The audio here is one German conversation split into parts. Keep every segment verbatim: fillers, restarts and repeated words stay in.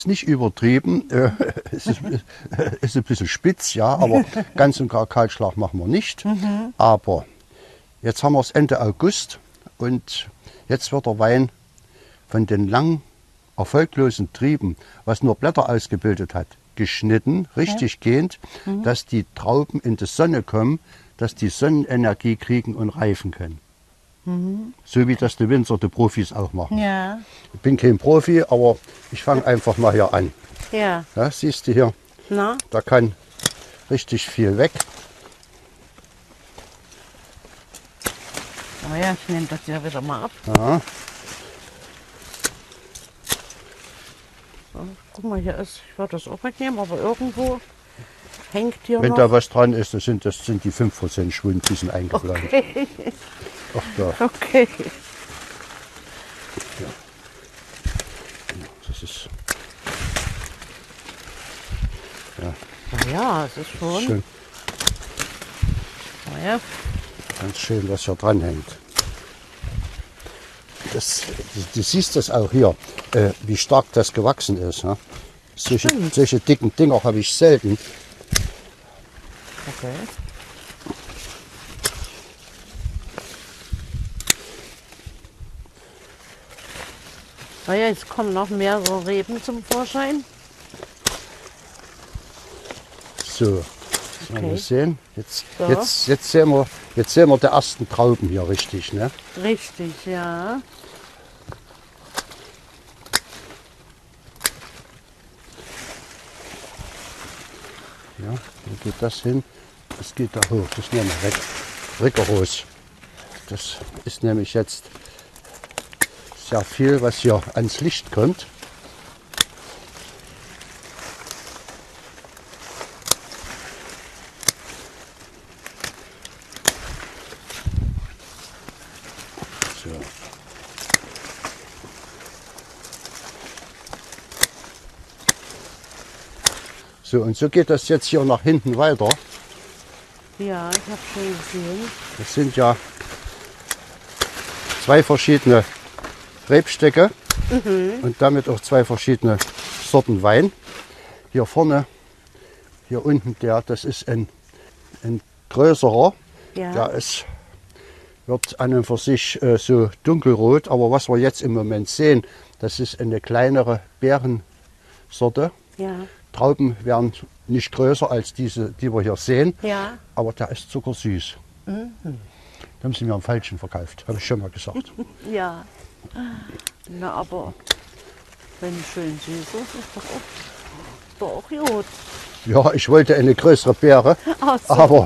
Nicht übertrieben, äh, es ist, äh, ist ein bisschen spitz, ja, aber ganz und gar Kahlschlag machen wir nicht. Mhm. Aber jetzt haben wir es Ende August und jetzt wird der Wein von den lang erfolglosen Trieben, was nur Blätter ausgebildet hat, geschnitten, richtig okay. gehend, mhm. dass die Trauben in die Sonne kommen, dass die Sonnenenergie kriegen und reifen können. Mhm. So wie das die Winzer, die Profis auch machen. Ja. Ich bin kein Profi, aber ich fange einfach mal hier an. Ja. Ja, siehst du hier, Na? da kann richtig viel weg. Oh ja, ich nehme das ja wieder mal ab. Ja. So, guck mal, hier ist, ich würde das auch wegnehmen, aber irgendwo hängt hier Wenn noch. da was dran ist, das sind, das sind die fünf Prozent Schwund, die sind eingeplant. Okay. Ach da. Okay. Ja. Das ist. Ja. Na ja, es ist schon. Schön, Na ja. ganz schön, was hier dran hängt. Das, du, du siehst das auch hier, äh, wie stark das gewachsen ist. Ne? Solche, solche dicken Dinger habe ich selten. Okay. Na ja, jetzt kommen noch mehrere Reben zum Vorschein. So, okay. Mal sehen. Jetzt, so. jetzt, jetzt, sehen wir, jetzt sehen wir die ersten Trauben hier richtig. Ne? Richtig, ja. Ja, wo geht das hin? Das geht da hoch, das nehmen wir weg. Rigoros. Das ist nämlich jetzt sehr viel, was hier ans Licht kommt. So. So, und so geht das jetzt hier nach hinten weiter. Ja, ich habe schon gesehen. Das sind ja zwei verschiedene Rebstöcke mhm. und damit auch zwei verschiedene Sorten Wein. Hier vorne, hier unten, der, das ist ein, ein größerer. Ja. Der ist, wird an und für sich äh, so dunkelrot, aber was wir jetzt im Moment sehen, das ist eine kleinere Beerensorte. Ja. Trauben werden nicht größer als diese, die wir hier sehen, Ja. aber der ist zuckersüß. Mhm. Da haben sie mir am Falschen verkauft, habe ich schon mal gesagt. Ja, na aber wenn schön süß ist, ist doch auch, doch auch gut. Ja, ich wollte eine größere Beere, Ach so. aber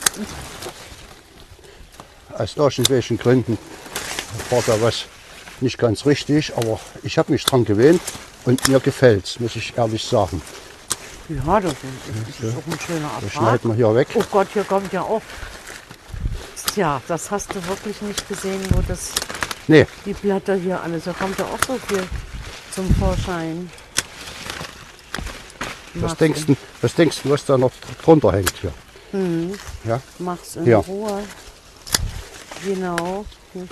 aus irgendwelchen Gründen war da was nicht ganz richtig, aber ich habe mich dran gewöhnt und mir gefällt es, muss ich ehrlich sagen. Ja, das ist, das ist auch ein schöner Das Ertrag. schneiden wir hier weg. Oh Gott, hier kommt ja auch. Tja, das hast du wirklich nicht gesehen, wo das Nee, die Blätter hier alles. Da kommt ja auch so viel zum Vorschein. was Mach's denkst, in, du, was denkst du, was da noch drunter hängt hier? hm, Ja? mach's in Ja. Ruhe. Genau.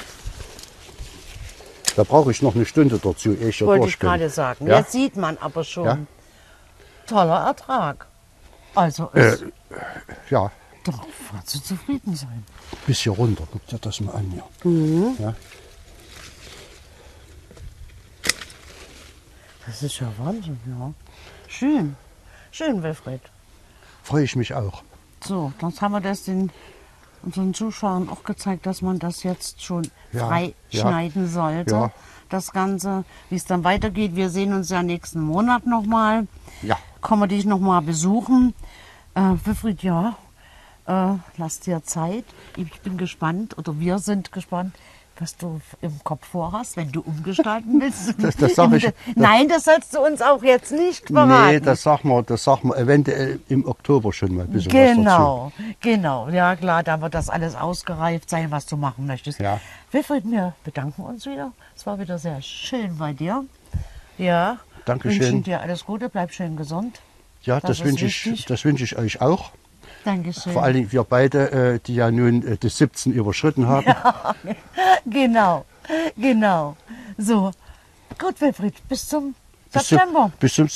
Da brauche ich noch eine Stunde dazu, ehe ich hier Wollte durch ich bin. gerade sagen. Ja? Jetzt sieht man aber schon. Ja? Toller Ertrag. Also ist, Äh, ja, darauf kannst du zufrieden sein. bis hier runter. Guck dir das mal an hier. Mhm. Ja? Das ist ja Wahnsinn, ja. Schön. Schön, Wilfried. Freue ich mich auch. So, dann haben wir das den unseren Zuschauern auch gezeigt, dass man das jetzt schon Ja, frei ja, schneiden sollte. ja. Das Ganze, wie es dann weitergeht. Wir sehen uns ja nächsten Monat nochmal. Ja. Kommen wir dich nochmal besuchen. Äh, Wilfried, ja, äh, lass dir Zeit. Ich bin gespannt, oder wir sind gespannt, was du im Kopf vorhast, wenn du umgestalten willst. Das, das sag ich, das, Nein, das sollst du uns auch jetzt nicht verraten. nee, das sagen wir, das sagen wir eventuell im Oktober schon mal ein bisschen Genau, genau. Ja klar, da wird das alles ausgereift sein, was du machen möchtest. Ja. Wilfried, wir bedanken uns wieder. Es war wieder sehr schön bei dir. Ja. Dankeschön. Wünschen dir alles Gute, bleib schön gesund. Ja, Das das, ist wünsche ich, wichtig. das wünsche ich euch auch. Dankeschön. Vor allem wir beide, äh, die ja nun äh, die siebzehn überschritten haben. Ja, genau, genau. So, gut, Wilfried, bis zum Bis zum- September. Bis zum